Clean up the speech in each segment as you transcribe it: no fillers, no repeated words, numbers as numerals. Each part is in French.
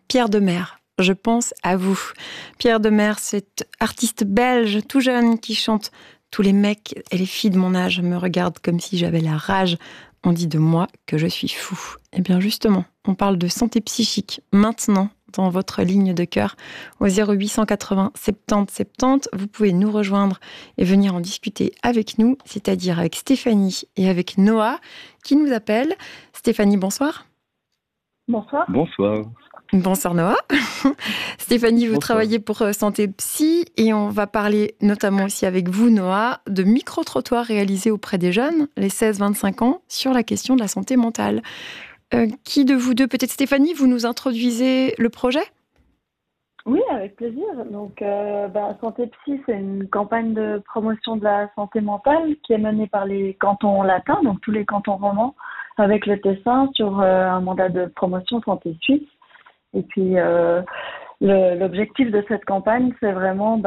Pierre Demer. Je pense à vous. Pierre Demer, cet artiste belge tout jeune qui chante « Tous les mecs et les filles de mon âge me regardent comme si j'avais la rage. On dit de moi que je suis fou. » Eh bien justement, on parle de santé psychique maintenant dans votre ligne de cœur au 0880 70 70. Vous pouvez nous rejoindre et venir en discuter avec nous, c'est-à-dire avec Stéphanie et avec Noah qui nous appellent. Stéphanie, bonsoir. Bonsoir. Bonsoir. Bonsoir Noah. Stéphanie, vous travaillez pour Santé Psy et on va parler notamment aussi avec vous Noah de micro-trottoirs réalisés auprès des jeunes, les 16-25 ans, sur la question de la santé mentale. Qui de vous deux, peut-être Stéphanie, vous nous introduisez le projet ? Oui, avec plaisir. Donc, Santé Psy, c'est une campagne de promotion de la santé mentale qui est menée par les cantons latins, donc tous les cantons romans, avec le Tessin sur un mandat de promotion santé suisse. Et puis, l'objectif de cette campagne, c'est vraiment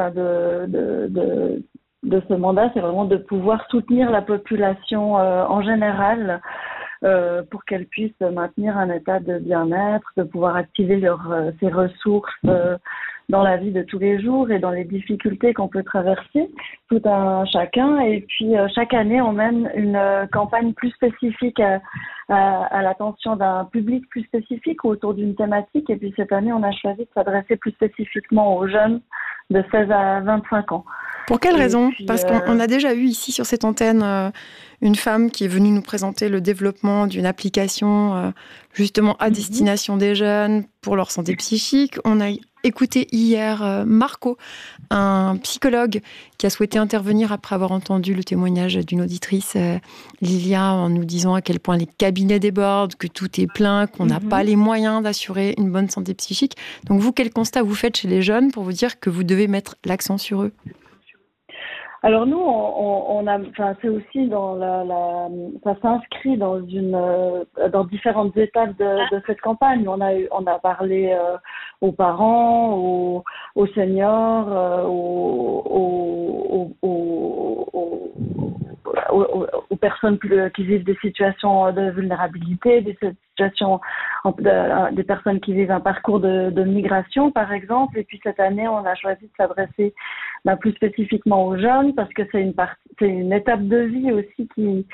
de ce mandat, c'est vraiment de pouvoir soutenir la population en général pour qu'elle puisse maintenir un état de bien-être, de pouvoir activer ses ressources dans la vie de tous les jours et dans les difficultés qu'on peut traverser, tout un chacun. Et puis, chaque année, on mène une campagne plus spécifique à l'attention d'un public plus spécifique ou autour d'une thématique. Et puis, cette année, on a choisi de s'adresser plus spécifiquement aux jeunes de 16 à 25 ans. Pour quelle raison ? Parce qu'on a déjà eu ici sur cette antenne une femme qui est venue nous présenter le développement d'une application justement à destination des jeunes pour leur santé psychique. On a écouté hier Marco, un psychologue qui a souhaité intervenir après avoir entendu le témoignage d'une auditrice, Lilia, en nous disant à quel point les cabinets débordent, que tout est plein, qu'on n'a pas les moyens d'assurer une bonne santé psychique. Donc vous, quel constat vous faites chez les jeunes pour vous dire que vous devez mettre l'accent sur eux ? Alors nous, c'est aussi ça s'inscrit dans différentes étapes de cette campagne. On a parlé aux parents, aux seniors, aux personnes qui vivent des situations de vulnérabilité, des situations des personnes qui vivent un parcours de migration, par exemple. Et puis cette année, on a choisi de s'adresser plus spécifiquement aux jeunes parce que c'est une étape de vie aussi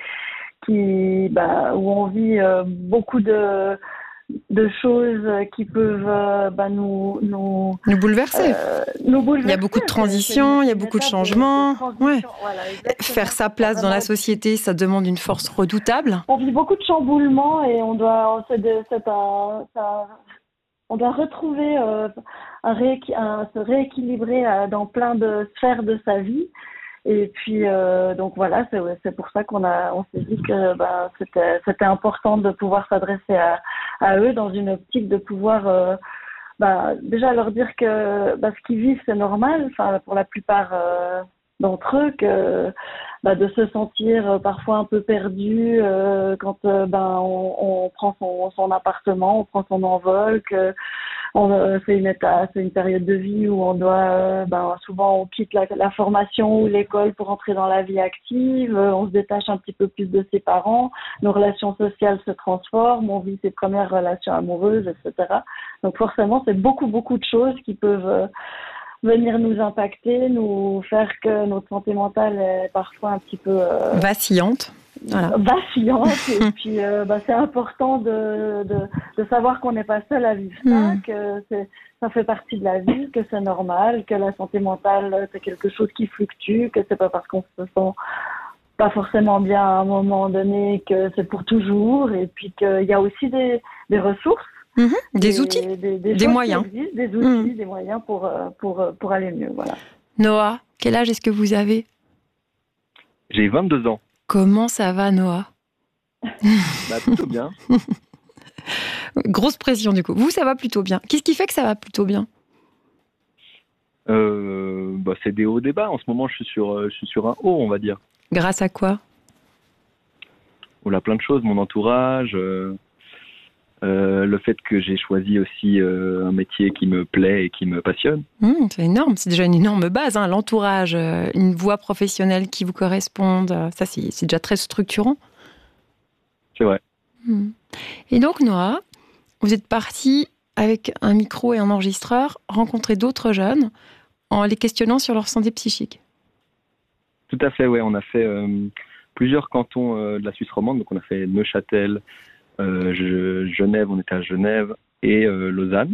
où on vit beaucoup de choses qui peuvent nous bouleverser. Il y a beaucoup de transitions, il y a beaucoup de changements. Voilà, faire sa place dans la société, ça demande une force redoutable. On vit beaucoup de chamboulements et on doit retrouver, se rééquilibrer dans plein de sphères de sa vie. Et puis, donc voilà, c'est pour ça qu'on s'est dit que c'était important de pouvoir s'adresser à eux dans une optique de pouvoir déjà leur dire que ce qu'ils vivent, c'est normal, pour la plupart d'entre eux, que de se sentir parfois un peu perdu quand on prend son appartement, on prend son envol, que c'est une période de vie où on doit souvent on quitte la formation ou l'école pour entrer dans la vie active, on se détache un petit peu plus de ses parents, nos relations sociales se transforment, on vit ses premières relations amoureuses, etc. Donc forcément, c'est beaucoup de choses qui peuvent venir nous impacter, nous faire que notre santé mentale est parfois un petit peu vacillante. Voilà. Vacillante. Et puis c'est important de savoir qu'on n'est pas seul à vivre ça, que ça fait partie de la vie, que c'est normal, que la santé mentale c'est quelque chose qui fluctue, que c'est pas parce qu'on se sent pas forcément bien à un moment donné que c'est pour toujours, et puis qu'il y a aussi des ressources. Des outils, des moyens. Des outils, des moyens pour aller mieux. Voilà. Noah, quel âge est-ce que vous avez ? J'ai 22 ans. Comment ça va, Noah ? Plutôt bien. Grosse pression, du coup. Vous, ça va plutôt bien. Qu'est-ce qui fait que ça va plutôt bien ? C'est des hauts, des bas. En ce moment, je suis sur un haut, on va dire. Grâce à quoi ? Plein de choses. Mon entourage... le fait que j'ai choisi aussi un métier qui me plaît et qui me passionne. C'est énorme, c'est déjà une énorme base, l'entourage, une voie professionnelle qui vous corresponde, ça c'est déjà très structurant. C'est vrai. Et donc Noah, vous êtes parti avec un micro et un enregistreur, rencontrer d'autres jeunes en les questionnant sur leur santé psychique. Tout à fait, ouais. On a fait plusieurs cantons de la Suisse romande. Donc on a fait Neuchâtel, Genève, on était à Genève, et Lausanne.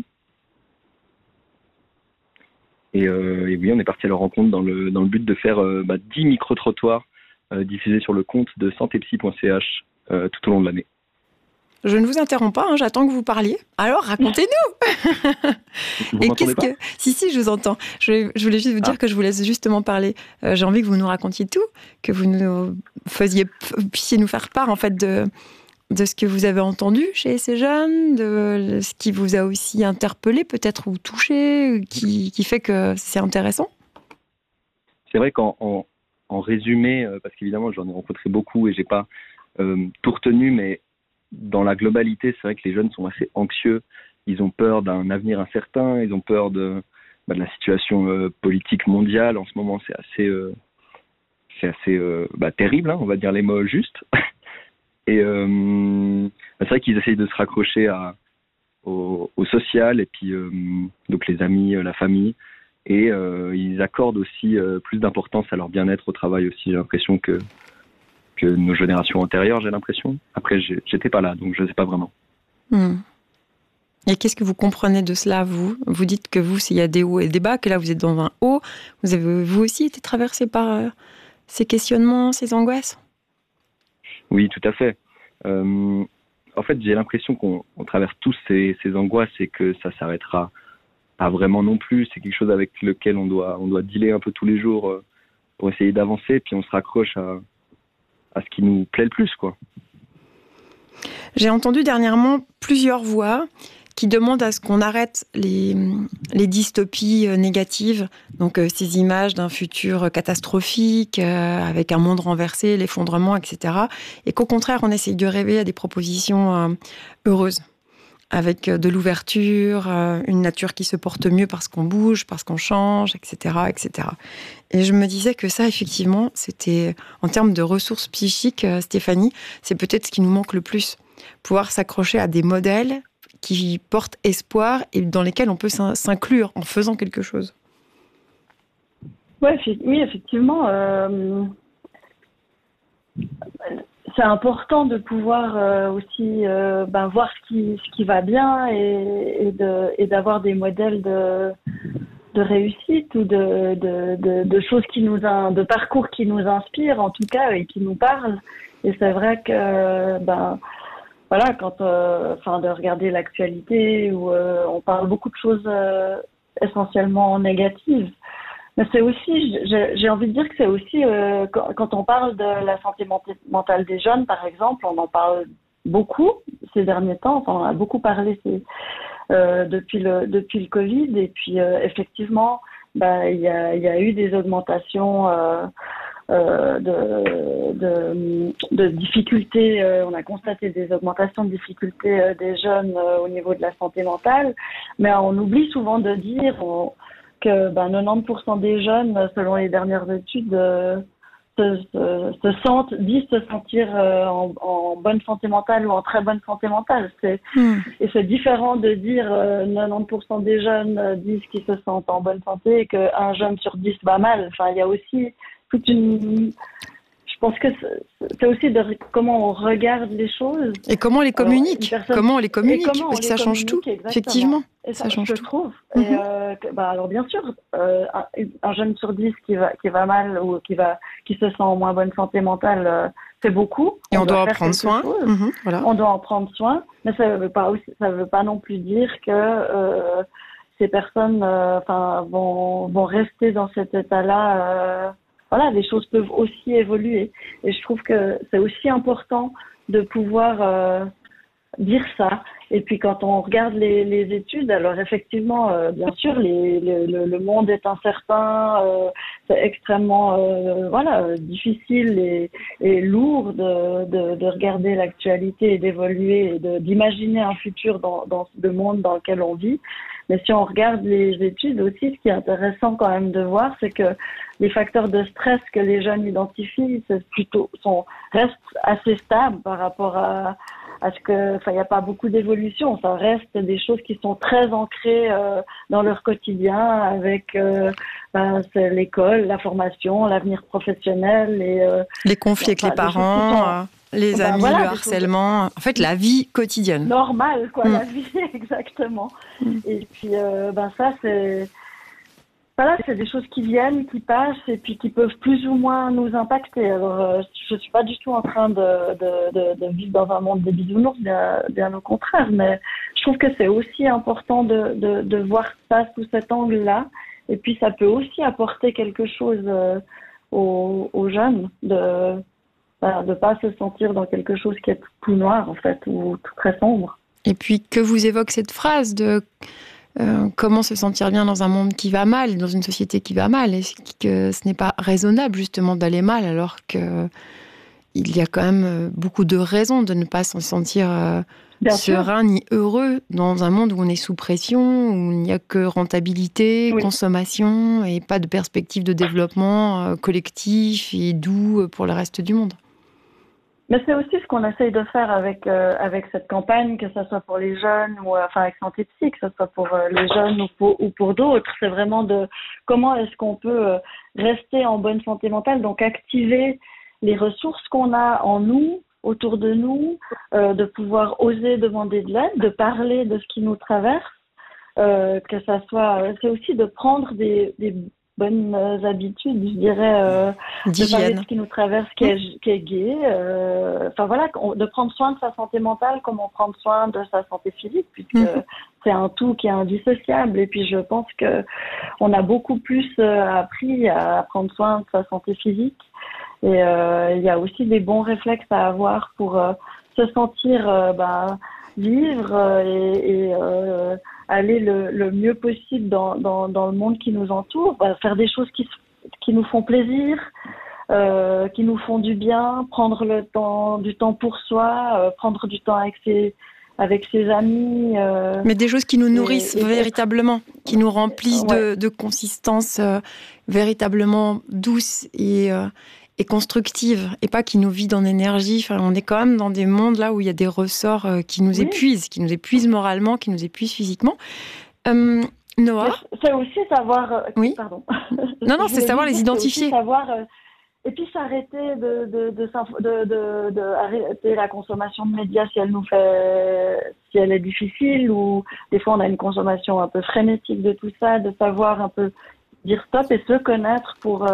Et oui, on est parti à leur rencontre dans le but de faire 10 micro-trottoirs diffusés sur le compte de santépsy.ch tout au long de l'année. Je ne vous interromps pas, j'attends que vous parliez. Alors, racontez-nous. Vous m'entendez pas ? Si, je vous entends. Je voulais juste vous dire que je vous laisse justement parler. J'ai envie que vous nous racontiez tout, que vous nous puissiez nous faire part en fait de ce que vous avez entendu chez ces jeunes, de ce qui vous a aussi interpellé peut-être ou touché, qui fait que c'est intéressant. C'est vrai qu'en résumé, parce qu'évidemment j'en ai rencontré beaucoup et j'ai pas tout retenu, mais dans la globalité, c'est vrai que les jeunes sont assez anxieux. Ils ont peur d'un avenir incertain. Ils ont peur de la situation politique mondiale. En ce moment, c'est assez terrible, on va dire les mots justes. Et c'est vrai qu'ils essayent de se raccrocher au social et puis donc les amis, la famille. Et ils accordent aussi plus d'importance à leur bien-être au travail aussi. J'ai l'impression que nos générations antérieures, j'ai l'impression. Après, j'étais pas là, donc je ne sais pas vraiment. Et qu'est-ce que vous comprenez de cela, vous ? Vous dites que vous, il y a des hauts et des bas, que là, vous êtes dans un haut. Vous avez, vous aussi, été traversé par ces questionnements, ces angoisses ? Oui, tout à fait. En fait, j'ai l'impression qu'on traverse tous ces angoisses et que ça s'arrêtera pas vraiment non plus. C'est quelque chose avec lequel on doit dealer un peu tous les jours pour essayer d'avancer. Puis on se raccroche à ce qui nous plaît le plus, quoi. J'ai entendu dernièrement plusieurs voix qui demandent à ce qu'on arrête les dystopies négatives, donc ces images d'un futur catastrophique, avec un monde renversé, l'effondrement, etc. Et qu'au contraire, on essaye de rêver à des propositions heureuses, avec de l'ouverture, une nature qui se porte mieux parce qu'on bouge, parce qu'on change, etc., etc. Et je me disais que ça, effectivement, c'était, en termes de ressources psychiques, Stéphanie, c'est peut-être ce qui nous manque le plus. Pouvoir s'accrocher à des modèles qui portent espoir et dans lesquels on peut s'inclure en faisant quelque chose. Oui, effectivement. C'est important de pouvoir aussi voir ce qui va bien et d'avoir des modèles de réussite ou de choses de parcours qui nous inspirent en tout cas et qui nous parlent. Et c'est vrai que quand de regarder l'actualité où on parle beaucoup de choses essentiellement négatives. Mais c'est aussi, j'ai envie de dire que c'est aussi, quand on parle de la santé mentale des jeunes, par exemple, on en parle beaucoup ces derniers temps, on en a beaucoup parlé depuis le Covid, et puis effectivement, il y a eu des augmentations de difficultés, on a constaté des augmentations de difficultés des jeunes au niveau de la santé mentale, mais on oublie souvent de dire que 90% des jeunes, selon les dernières études, disent se sentir en bonne santé mentale ou en très bonne santé mentale. Et c'est différent de dire 90% des jeunes disent qu'ils se sentent en bonne santé et qu'un jeune sur 10 va mal. Enfin, il y a aussi toute une... Je pense que c'est aussi de comment on regarde les choses. Et comment on les communique. Parce que ça change tout, exactement. Effectivement. Et ça change tout. Je trouve. Et, alors bien sûr, un jeune sur 10 qui va mal ou qui se sent en moins bonne santé mentale, c'est beaucoup. Et on doit en prendre soin. Voilà. On doit en prendre soin, mais ça veut pas non plus dire que ces personnes vont rester dans cet état-là. Les choses peuvent aussi évoluer. Et je trouve que c'est aussi important de pouvoir dire ça. Et puis quand on regarde les études, alors effectivement, bien sûr, le monde est incertain, c'est extrêmement difficile et lourd de regarder l'actualité et d'évoluer et d'imaginer un futur dans le monde dans lequel on vit. Mais si on regarde les études aussi, ce qui est intéressant quand même de voir, c'est que les facteurs de stress que les jeunes identifient restent assez stables par rapport à ce que, il n'y a pas beaucoup d'évolution. Ça reste des choses qui sont très ancrées dans leur quotidien, avec c'est l'école, la formation, l'avenir professionnel et les conflits avec les parents, les amis, le harcèlement. En fait, la vie quotidienne. Normale, quoi, la vie, exactement. Et puis, ça, c'est... Voilà, c'est des choses qui viennent, qui passent et puis qui peuvent plus ou moins nous impacter. Alors, je suis pas du tout en train de vivre dans un monde des bisounours, bien au contraire. Mais je trouve que c'est aussi important de voir ça sous cet angle-là. Et puis, ça peut aussi apporter quelque chose aux jeunes de pas se sentir dans quelque chose qui est tout noir, en fait, ou tout très sombre. Et puis, que vous évoque cette phrase de... comment se sentir bien dans un monde qui va mal, dans une société qui va mal, et que ce n'est pas raisonnable justement d'aller mal, alors qu'il y a quand même beaucoup de raisons de ne pas s'en sentir serein ni heureux dans un monde où on est sous pression, où il n'y a que rentabilité, consommation, et pas de perspective de développement collectif et doux pour le reste du monde. Mais c'est aussi ce qu'on essaye de faire avec cette campagne, que ce soit pour les jeunes ou avec Santé Psy, que ce soit pour les jeunes ou pour d'autres. C'est vraiment de comment est-ce qu'on peut rester en bonne santé mentale, donc activer les ressources qu'on a en nous, autour de nous, de pouvoir oser demander de l'aide, de parler de ce qui nous traverse, que ça soit. C'est aussi de prendre des bonnes habitudes, je dirais, de parler de ce qui nous traverse, qui est gai, de prendre soin de sa santé mentale comme on prend soin de sa santé physique, puisque c'est un tout qui est indissociable. Et puis je pense que on a beaucoup plus appris à prendre soin de sa santé physique, et il y a aussi des bons réflexes à avoir pour se sentir vivre et aller le mieux possible dans le monde qui nous entoure, faire des choses qui nous font plaisir, qui nous font du bien, prendre du temps pour soi, prendre du temps avec ses amis. Mais des choses qui nous nourrissent véritablement, qui nous remplissent de consistance véritablement douce et constructive, et pas qui nous vident en énergie. Enfin, on est quand même dans des mondes là où il y a des ressorts qui nous épuisent moralement, qui nous épuisent physiquement. Noah, c'est aussi savoir. Oui. Pardon. Non, c'est savoir les identifier. Savoir. Et puis s'arrêter arrêter la consommation de médias si elle est difficile, ou des fois on a une consommation un peu frénétique de tout ça, de savoir un peu dire stop et se connaître pour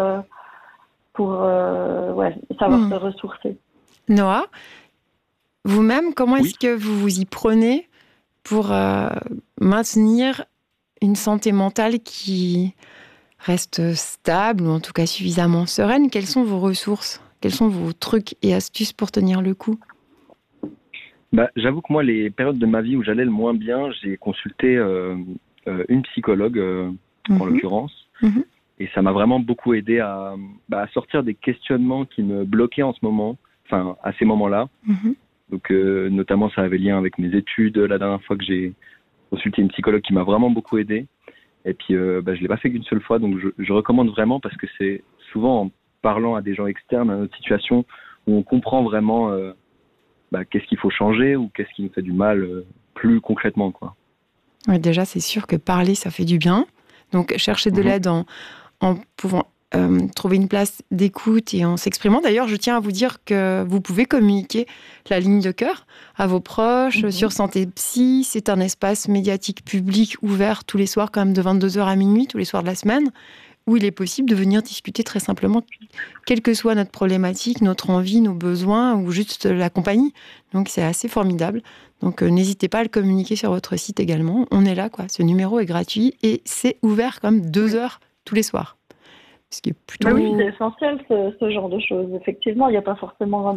savoir se ressourcer. Noah, vous-même, comment est-ce que vous vous y prenez pour maintenir une santé mentale qui reste stable, ou en tout cas suffisamment sereine? Quelles sont vos ressources? Quels sont vos trucs et astuces pour tenir le coup? J'avoue que moi, les périodes de ma vie où j'allais le moins bien, j'ai consulté une psychologue, en l'occurrence, et ça m'a vraiment beaucoup aidé à sortir des questionnements qui me bloquaient en ce moment, enfin à ces moments-là. Donc notamment, ça avait lien avec mes études. La dernière fois que j'ai consulté une psychologue qui m'a vraiment beaucoup aidé. Et puis, je l'ai pas fait qu'une seule fois, donc je recommande vraiment, parce que c'est souvent en parlant à des gens externes à notre situation où on comprend vraiment qu'est-ce qu'il faut changer, ou qu'est-ce qui nous fait du mal plus concrètement, quoi. Ouais, déjà, c'est sûr que parler, ça fait du bien. Donc, chercher de l'aide en pouvant trouver une place d'écoute et en s'exprimant. D'ailleurs, je tiens à vous dire que vous pouvez communiquer la ligne de cœur à vos proches sur Santé Psy. C'est un espace médiatique public ouvert tous les soirs, quand même de 22h à minuit, tous les soirs de la semaine, où il est possible de venir discuter très simplement, quelle que soit notre problématique, notre envie, nos besoins, ou juste la compagnie. Donc, c'est assez formidable. Donc, n'hésitez pas à le communiquer sur votre site également. On est là, quoi. Ce numéro est gratuit et c'est ouvert quand même 2 heures tous les soirs. Ce qui est plutôt... Oui, c'est essentiel, ce genre de choses. Effectivement, il n'y a pas forcément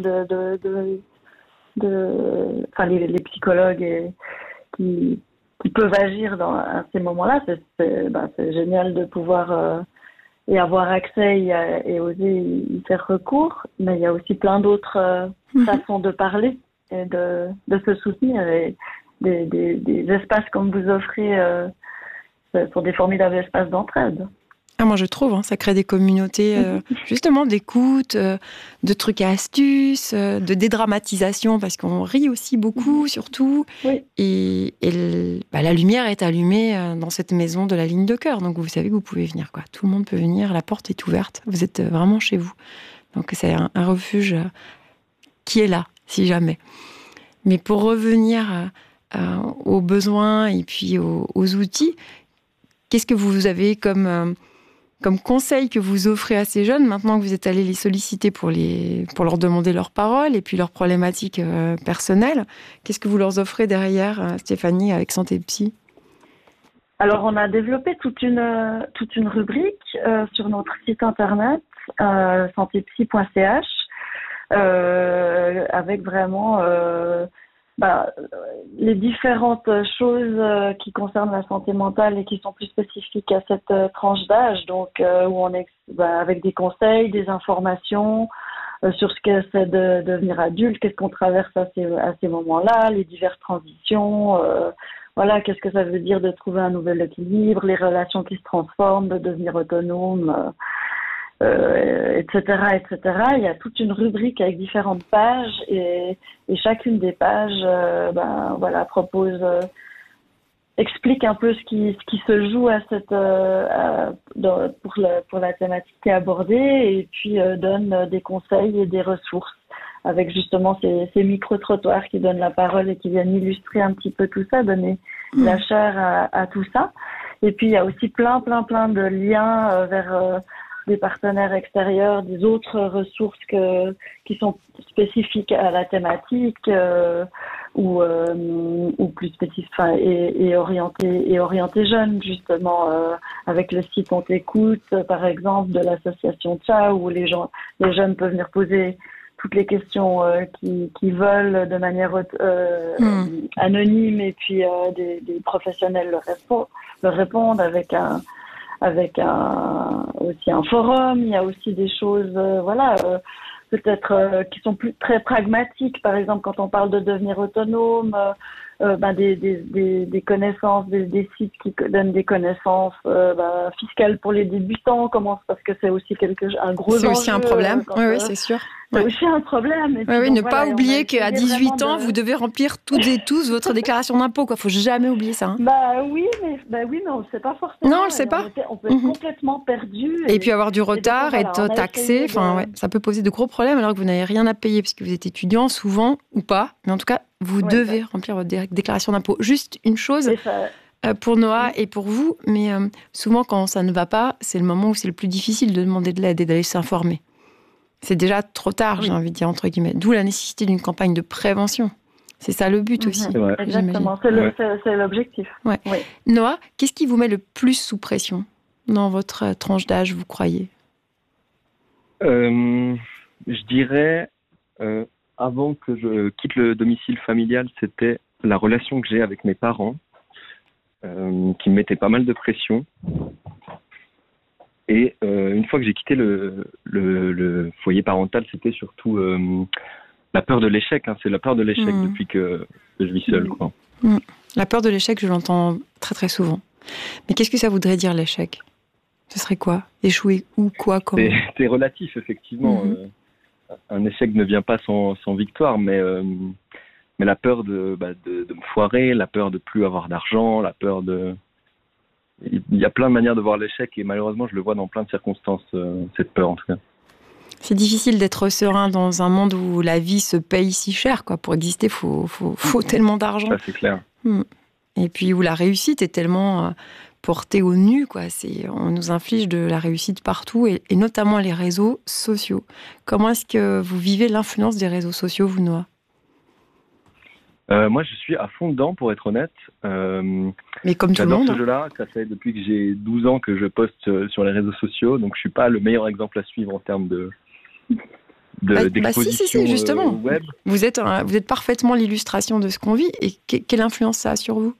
les psychologues qui peuvent agir à ces moments-là. C'est génial de pouvoir et avoir accès et oser y faire recours. Mais il y a aussi plein d'autres façons de parler et de se soutenir. Et des espaces comme vous offrez sont des formidables espaces d'entraide. Ah, moi, je trouve, ça crée des communautés, justement, d'écoute, de trucs et astuces, de dédramatisation, parce qu'on rit aussi beaucoup, surtout. Oui. Et la lumière est allumée dans cette maison de la ligne de cœur. Donc, vous savez que vous pouvez venir, quoi. Tout le monde peut venir, la porte est ouverte. Vous êtes vraiment chez vous. Donc, c'est un refuge qui est là, si jamais. Mais pour revenir aux besoins et puis aux outils, qu'est-ce que vous avez comme conseil que vous offrez à ces jeunes, maintenant que vous êtes allé les solliciter pour leur demander leurs paroles et puis leurs problématiques personnelles? Qu'est-ce que vous leur offrez derrière, Stéphanie, avec Santé Psy? Alors, on a développé toute une rubrique sur notre site internet, santépsy.ch, avec vraiment les différentes choses qui concernent la santé mentale et qui sont plus spécifiques à cette tranche d'âge, donc où on est avec des conseils, des informations sur ce que c'est de devenir adulte, qu'est-ce qu'on traverse à ces moments-là, les diverses transitions, voilà, qu'est-ce que ça veut dire de trouver un nouvel équilibre, les relations qui se transforment, de devenir autonome, etc., etc. Il y a toute une rubrique avec différentes pages et chacune des pages, explique un peu ce qui se joue à pour la thématique qui est abordée et puis donne des conseils et des ressources avec justement ces micro-trottoirs qui donnent la parole et qui viennent illustrer un petit peu tout ça, donner la chair à tout ça. Et puis il y a aussi plein de liens vers des partenaires extérieurs, des autres ressources qui sont spécifiques à la thématique ou plus spécifiques et orientées jeunes, justement, avec le site On t'écoute, par exemple, de l'association Ciao, où les jeunes peuvent venir poser toutes les questions qu'ils veulent de manière anonyme, et puis des professionnels leur répondent avec aussi un forum. Il y a aussi des choses peut-être qui sont plus très pragmatiques, par exemple quand on parle de devenir autonome, des connaissances, des sites qui donnent des connaissances fiscales pour les débutants, parce que c'est aussi un gros enjeu. C'est aussi un problème, oui, c'est sûr. C'est aussi un problème. Et puis, ne pas oublier qu'à 18 ans, vous devez remplir toutes et tous votre déclaration d'impôt. Il ne faut jamais oublier ça. Oui, mais on ne le sait pas forcément. Non, on ne le sait pas. On peut être complètement perdu. Et puis avoir du retard, être taxé. Ça peut poser de gros problèmes alors que vous n'avez rien à payer parce que vous êtes étudiant, souvent, ou pas. Mais en tout cas, vous devez remplir votre déclaration d'impôt. Juste une chose pour Noah et pour vous, mais souvent quand ça ne va pas, c'est le moment où c'est le plus difficile de demander de l'aide et d'aller s'informer. C'est déjà trop tard, j'ai envie de dire, entre guillemets. D'où la nécessité d'une campagne de prévention. C'est ça le but aussi. Exactement, c'est l'objectif. Ouais. Oui. Noah, qu'est-ce qui vous met le plus sous pression dans votre tranche d'âge, vous croyez? Je dirais, avant que je quitte le domicile familial, c'était la relation que j'ai avec mes parents, qui me mettait pas mal de pression. Et une fois que j'ai quitté le foyer parental, c'était surtout la peur de l'échec. C'est la peur de l'échec depuis que je vis seul. Quoi. La peur de l'échec, je l'entends très très souvent. Mais qu'est-ce que ça voudrait dire l'échec? Ce serait quoi? Échouer où, quoi, comment? C'est relatif, effectivement. Un échec ne vient pas sans victoire, mais la peur de me foirer, la peur de plus avoir d'argent, la peur de... Il y a plein de manières de voir l'échec et malheureusement, je le vois dans plein de circonstances, cette peur en tout cas. C'est difficile d'être serein dans un monde où la vie se paye si cher. Pour exister, il faut tellement d'argent. Ça, c'est clair. Et puis où la réussite est tellement portée au nu. On nous inflige de la réussite partout et notamment les réseaux sociaux. Comment est-ce que vous vivez l'influence des réseaux sociaux, vous, Noah? Moi, je suis à fond dedans, pour être honnête. Mais comme tout le monde. J'adore ce jeu-là. Ça fait depuis que j'ai 12 ans que je poste sur les réseaux sociaux. Donc, je ne suis pas le meilleur exemple à suivre en termes d'exposition si, justement. Web. Vous êtes parfaitement l'illustration de ce qu'on vit. Et quelle influence ça a sur vous?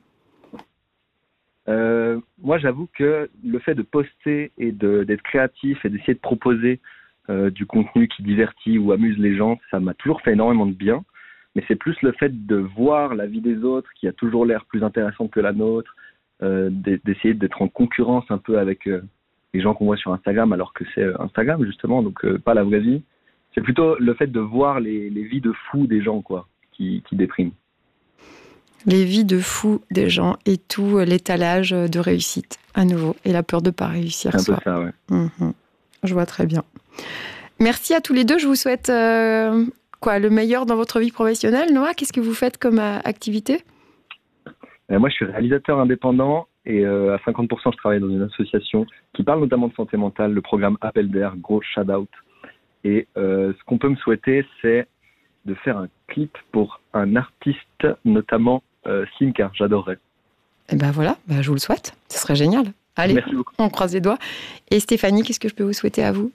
Moi, j'avoue que le fait de poster et d'être créatif et d'essayer de proposer du contenu qui divertit ou amuse les gens, ça m'a toujours fait énormément de bien. Mais c'est plus le fait de voir la vie des autres qui a toujours l'air plus intéressante que la nôtre, d'essayer d'être en concurrence un peu avec les gens qu'on voit sur Instagram, alors que c'est Instagram justement, donc pas la vraie vie. C'est plutôt le fait de voir les vies de fous des gens, quoi, qui dépriment. Les vies de fous des gens et tout l'étalage de réussite à nouveau et la peur de pas réussir. C'est un peu ça, ouais. Je vois très bien. Merci à tous les deux. Je vous souhaite le meilleur dans votre vie professionnelle. Noah, qu'est-ce que vous faites comme activité ? Moi, je suis réalisateur indépendant et à 50%, je travaille dans une association qui parle notamment de santé mentale, le programme Appel d'air, gros shout-out. Et ce qu'on peut me souhaiter, c'est de faire un clip pour un artiste, notamment Simca. J'adorerais. Et ben voilà, je vous le souhaite. Ce serait génial. Allez, merci beaucoup. On croise les doigts. Et Stéphanie, qu'est-ce que je peux vous souhaiter à vous ?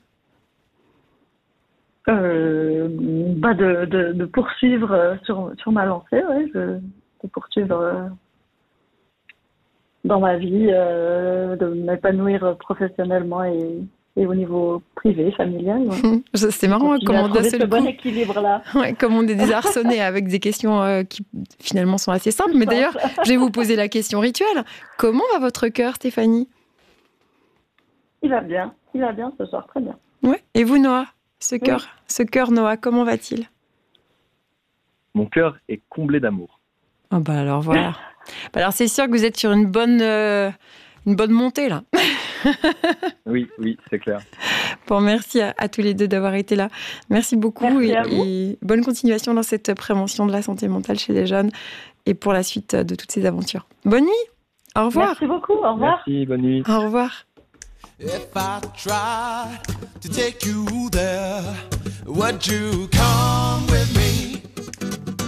De poursuivre sur ma lancée, de poursuivre dans ma vie, de m'épanouir professionnellement et au niveau privé, familial. Ouais. C'est marrant comment on a ce bon équilibre-là. Ouais, comme on est désarçonné avec des questions qui finalement sont assez simples. Mais d'ailleurs, je vais vous poser la question rituelle. Comment va votre cœur, Stéphanie ? Il va bien ce soir, très bien. Ouais. Et vous, Noah ? Ce cœur, Noah, comment va-t-il ? Mon cœur est comblé d'amour. Oh alors voilà. Alors c'est sûr que vous êtes sur une bonne montée là. Oui, c'est clair. Bon, merci à tous les deux d'avoir été là. Merci beaucoup et bonne continuation dans cette prévention de la santé mentale chez les jeunes et pour la suite de toutes ces aventures. Bonne nuit. Au revoir. Merci beaucoup. Au revoir. Merci, bonne nuit. Au revoir. If I try to take you there, would you come with me?